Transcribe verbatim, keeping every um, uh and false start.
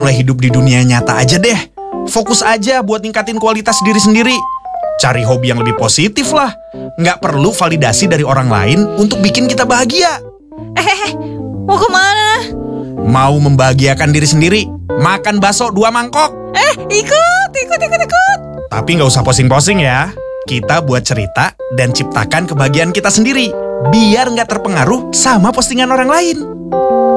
mulai hidup di dunia nyata aja deh. Fokus aja buat ningkatin kualitas diri sendiri. Cari hobi yang lebih positif lah. Nggak perlu validasi dari orang lain untuk bikin kita bahagia. Eh, mau kemana? Mau membahagiakan diri sendiri, makan bakso dua mangkok. Eh, ikut, ikut, ikut, ikut. Tapi nggak usah posing-posing ya. Kita buat cerita dan ciptakan kebahagiaan kita sendiri. Biar nggak terpengaruh sama postingan orang lain.